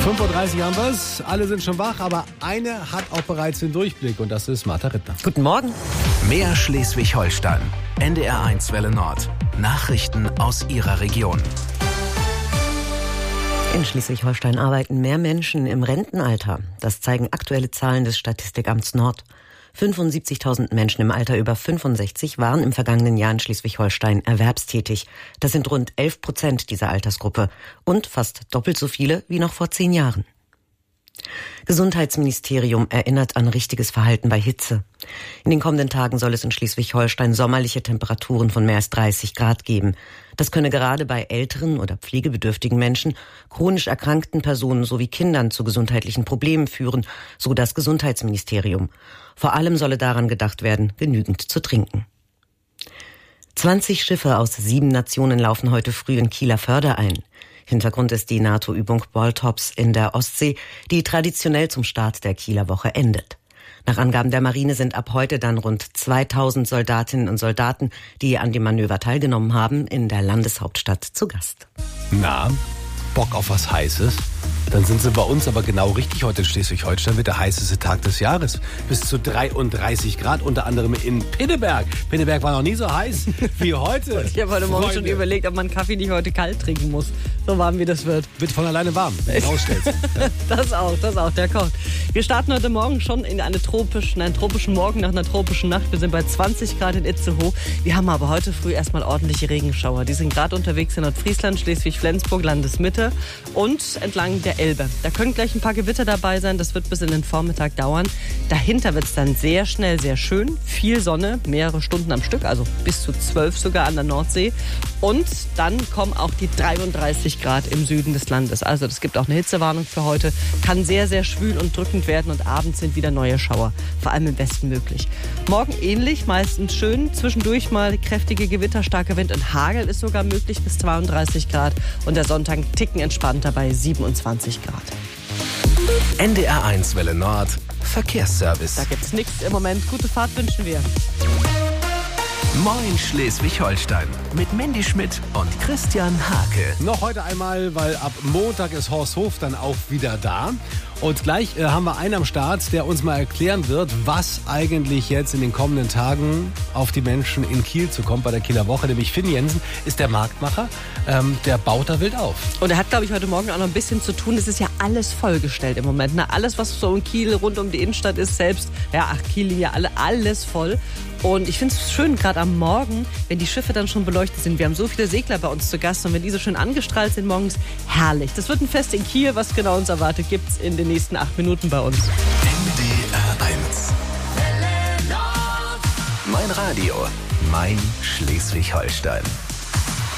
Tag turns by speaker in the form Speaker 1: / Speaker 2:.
Speaker 1: 5:30 Uhr haben wir es. Alle sind schon wach, aber eine hat auch bereits den Durchblick und das ist Martha Rittner.
Speaker 2: Guten Morgen.
Speaker 3: Mehr Schleswig-Holstein. NDR1 Welle Nord. Nachrichten aus Ihrer Region.
Speaker 2: In Schleswig-Holstein arbeiten mehr Menschen im Rentenalter. Das zeigen aktuelle Zahlen des Statistikamts Nord. 75.000 Menschen im Alter über 65 waren im vergangenen Jahr in Schleswig-Holstein erwerbstätig. Das sind rund 11% dieser Altersgruppe und fast doppelt so viele wie noch vor 10 Jahren. Gesundheitsministerium erinnert an richtiges Verhalten bei Hitze. In den kommenden Tagen soll es in Schleswig-Holstein sommerliche Temperaturen von mehr als 30 Grad geben. Das könne gerade bei älteren oder pflegebedürftigen Menschen, chronisch erkrankten Personen sowie Kindern zu gesundheitlichen Problemen führen, so das Gesundheitsministerium. Vor allem solle daran gedacht werden, genügend zu trinken. 20 Schiffe aus 7 Nationen laufen heute früh in Kieler Förde ein. Hintergrund ist die NATO-Übung Baltops in der Ostsee, die traditionell zum Start der Kieler Woche endet. Nach Angaben der Marine sind ab heute dann rund 2000 Soldatinnen und Soldaten, die an dem Manöver teilgenommen haben, in der Landeshauptstadt zu Gast.
Speaker 1: Na, Bock auf was Heißes? Dann sind sie bei uns aber genau richtig. Heute in Schleswig-Holstein wird der heißeste Tag des Jahres. Bis zu 33 Grad, unter anderem in Pinneberg. Pinneberg war noch nie so heiß wie heute.
Speaker 2: Ich habe heute Morgen schon überlegt, ob man Kaffee nicht heute kalt trinken muss. So warm wie das wird.
Speaker 1: Wird von alleine warm, wenn du rausstellst. Ja.
Speaker 2: Das auch, der kocht. Wir starten heute Morgen schon in einen tropischen Morgen nach einer tropischen Nacht. Wir sind bei 20 Grad in Itzehoe. Wir haben aber heute früh erstmal ordentliche Regenschauer. Die sind gerade unterwegs in Nordfriesland, Schleswig-Flensburg, Landesmitte und entlang der Elbe. Da können gleich ein paar Gewitter dabei sein. Das wird bis in den Vormittag dauern. Dahinter wird es dann sehr schnell sehr schön. Viel Sonne, mehrere Stunden am Stück, also bis zu 12 sogar an der Nordsee. Und dann kommen auch die 33 Grad im Süden des Landes. Also es gibt auch eine Hitzewarnung für heute. Kann sehr, sehr schwül und drückend werden und abends sind wieder neue Schauer. Vor allem im Westen möglich. Morgen ähnlich, meistens schön. Zwischendurch mal kräftige Gewitter, starker Wind und Hagel ist sogar möglich bis 32 Grad. Und der Sonntag einen Ticken entspannter bei 27 Grad.
Speaker 3: NDR1 Welle Nord. Verkehrsservice.
Speaker 2: Da gibt's nichts im Moment. Gute Fahrt wünschen wir.
Speaker 3: Moin Schleswig-Holstein mit Mandy Schmidt und Christian Hake.
Speaker 1: Noch heute einmal, weil ab Montag ist Horst Hof dann auch wieder da. Und gleich haben wir einen am Start, der uns mal erklären wird, was eigentlich jetzt in den kommenden Tagen auf die Menschen in Kiel zukommt bei der Kieler Woche. Nämlich Finn Jensen ist der Marktmacher, der baut da wild auf.
Speaker 2: Und er hat, glaube ich, heute Morgen auch noch ein bisschen zu tun. Es ist ja alles vollgestellt im Moment. Ne? Alles, was so in Kiel rund um die Innenstadt ist, selbst, Kiel ja alles voll. Und ich finde es schön, gerade am Morgen, wenn die Schiffe dann schon beleuchtet sind. Wir haben so viele Segler bei uns zu Gast und wenn die so schön angestrahlt sind morgens, herrlich. Das wird ein Fest in Kiel, was genau uns erwartet, gibt's in den nächsten 8 Minuten bei uns.
Speaker 3: NDR1. Mein Radio, mein Schleswig-Holstein.